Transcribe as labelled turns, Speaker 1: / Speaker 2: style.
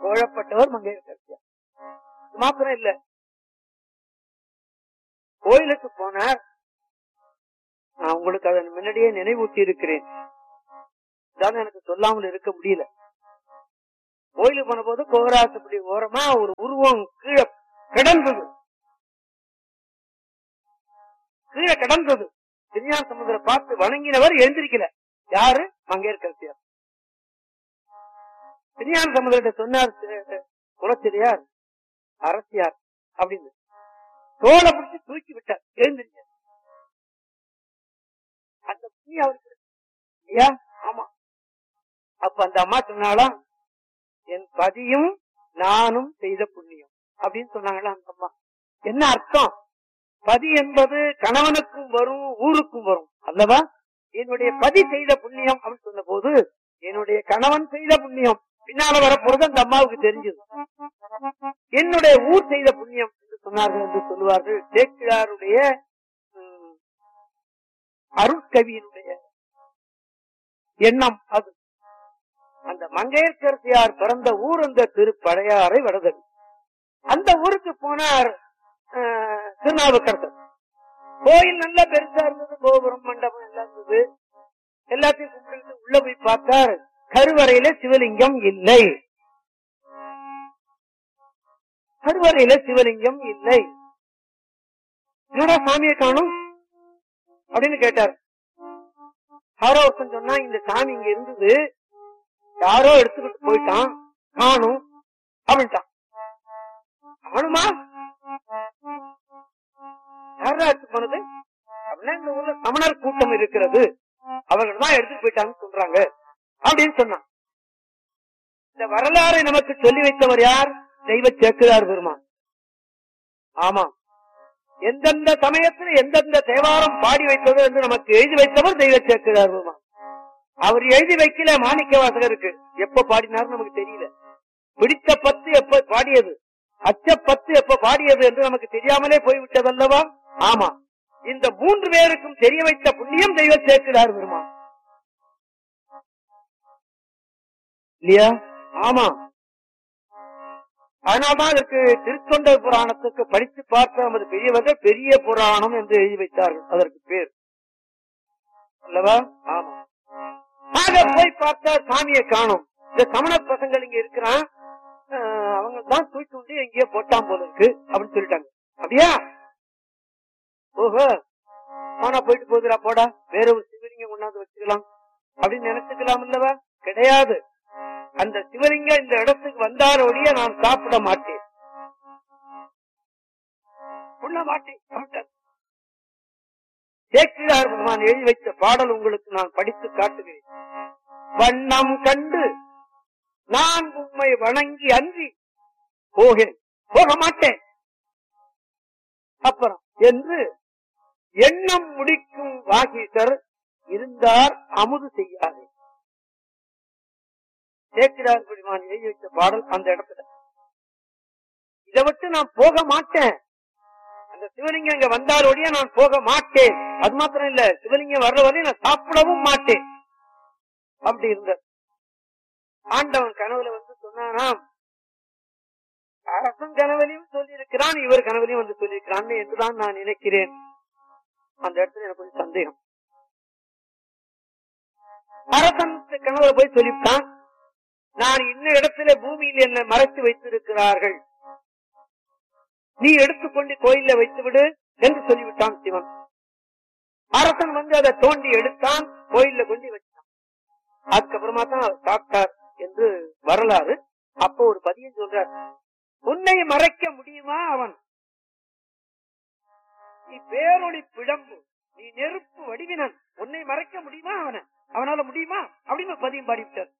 Speaker 1: புகழப்பட்டவர் மங்கையர்க்கரசியார். மாத்திரம் இல்ல, கோயிலுக்கு போனார். நான் உங்களுக்கு அதன் முன்னாடியே நினைவூட்டி இருக்கிறேன், எனக்கு சொல்லாமல் இருக்க முடியல. கோயிலுக்கு போன போது கோராசப்படி ஓரமா ஒரு உருவம் கீழே கிடந்தது. திருஞான சம்பந்தரை பார்த்து வணங்கினவர் எழுந்திருக்கல. யாரு? மங்கையர்க்கரசியார். திருஞான சம்பந்தர்கிட்ட சொன்னார், குலச்சிறையார் அரசியார் அப்படின்னு தோலை பிடிச்சி தூக்கி விட்டார். எழுந்திருக்க அந்த புண்ணியம் அவருக்கு. ஆமா. அப்ப அந்த அம்மா சொன்னாலாம், என் பதியும் நானும் செய்த புண்ணியம் அப்படின்னு சொன்னாங்களா அந்த அம்மா. என்ன அர்த்தம்? பதி என்பது கணவனுக்கும் வரும், ஊருக்கும் வரும் அல்லவா? என்னுடைய பதி செய்த புண்ணியம் அப்படின்னு சொன்ன போது என்னுடைய கணவன் செய்த புண்ணியம் பின்னால வரப்போறது அந்த அம்மாவுக்கு தெரிஞ்சது. என்னுடைய ஊர் செய்த புண்ணியம் என்று சொன்னார்கள் என்று சொல்லுவார்கள். சேக்கிழாருடைய அருட்கவியினுடைய எண்ணம் அது. அந்த மங்கையர்க்கரசியார் பிறந்த ஊர் அந்த திருப்படையாறை வடதடி. அந்த ஊருக்கு போனார் திருநாவுக்கரசர். கோயில் நல்லா பெருசா இருந்தது, கோபுரம் மண்டபம் எல்லாம் இருந்தது. எல்லாத்தையும் கும்பிட்டு உள்ள போய் பார்த்தார், கருவறையில சிவலிங்கம் இல்லை. என்னடா சாமியை காணும் அப்படின்னு கேட்டார். யாரோ ஒருத்தன் சொன்னா, இந்த சாமி இங்க இருந்தது, யாரோ எடுத்துக்கிட்டு போயிட்டான், காணும் அப்படின்ட்டான். காணுமா? யாரா எடுத்து போனது அப்படின்னா, இந்த ஊர்ல சமணர் கூட்டம் இருக்கிறது, அவர்கள் தான் எடுத்துட்டு போயிட்டாங்கன்னு சொல்றாங்க அப்படின்னு சொன்னான். இந்த வரலாறை நமக்கு சொல்லி வைத்தவர் யார்? தெய்வ சேக்கிழார் பெருமான். ஆமா, எந்தெந்த சமயத்தில் எந்தெந்த தேவாரம் பாடி வைத்தது என்று நமக்கு எழுதி வைத்தவர் தெய்வ சேக்கிழார் பெருமான். அவர் எழுதி வைக்கல மாணிக்க வாசகருக்கு. எப்ப பாடினார் நமக்கு தெரியல. பிடித்த பத்து எப்ப பாடியது, அச்ச பத்து எப்ப பாடியது என்று நமக்கு தெரியாமலே போய்விட்டதல்லவா? ஆமா, இந்த 3 பேருக்கும் தெரிய வைத்த புண்ணியம் தெய்வ சேக்கிழார் பெருமான் இல்லையா? ஆமா. அதனால்தான் அதற்கு திருத்தொண்ட புராணத்துக்கு படித்து பார்த்த நமது பெரியவர்கள் பெரிய புராணம் என்று எழுதி வைத்தார்கள். அதற்கு பேர் அல்லவா? ஆமா. ஆக போய் பார்த்தா சாமியை காணும். இந்த சமண பசங்கள் இங்க இருக்கிறான், அவங்க தான் தூக்கி கொண்டு எங்கேயோ போட்டான் போல இருக்கு அப்படின்னு சொல்லிட்டாங்க. அப்படியா? ஓஹோ, ஆனா போயிட்டு போகுதுடா, போடா, வேற ஒரு சிவலிங்கம் கொண்டாந்து வச்சுக்கலாம் அப்படின்னு நினைச்சுக்கலாம் அல்லவா? கிடையாது. அந்த சிவலிங்கம் இந்த இடத்துக்கு வந்தாரோடைய நான் சாப்பிட மாட்டேன், உள்ள மாட்டேன். சேக்கிழார் பெருமான் எழுதி வைத்த பாடல் உங்களுக்கு நான் படித்து காட்டுகிறேன். வண்ணம் கண்டு நான் உம்மை வணங்கி அன்றி போக மாட்டேன் அப்புறம் என்று எண்ணம் முடிக்கும் வாகீசர் இருந்தார் அமுது செய்யாதே. சேக்கிழார் பெருமான் எழுதி வைத்த பாடல் அந்த இடத்துல. இதை விட்டு நான் போக மாட்டேன், அந்த சிவலிங்கம் இங்க வந்தாரோடைய நான் போக மாட்டேன். அது மாத்திரம் இல்ல, சிவலிங்கம் வர்ற வரையும் நான் சாப்பிடவும் மாட்டேன் அப்படி இருந்த ஆண்டவன் கனவுல வந்து சொன்னானாம். அரசன் கனவுலையும் சொல்லி இருக்கிறான், இவர் கனவுலையும் வந்து சொல்லியிருக்கிறான் என்றுதான் நான் நினைக்கிறேன். அந்த இடத்துல எனக்கு கொஞ்சம் சந்தேகம். அரசன் கனவுல போய் சொல்லிவிட்டான், நான் இன்னும் இடத்துல பூமியில் என்னை மறைத்து வைத்திருக்கிறார்கள், நீ எடுத்துக்கொண்டு கோயில வைத்து விடு என்று சொல்லிவிட்டான் சிவன். அரசன் வந்து அதை தோண்டி எடுத்தான், கோயில கொண்டு வச்சான். அதுக்கப்புறமா தான் அவர் சாப்பிட்டார் என்று வரலாறு. அப்போ ஒரு பதியம் சொல்றார், உன்னை மறைக்க முடியுமா அவன், நீ பேரொளி பிழம்பு, நீ நெருப்பு வடிவினன், உன்னை மறைக்க முடியுமா அவனால முடியுமா அப்படின்னு பதியம் பாடிவிட்டார்.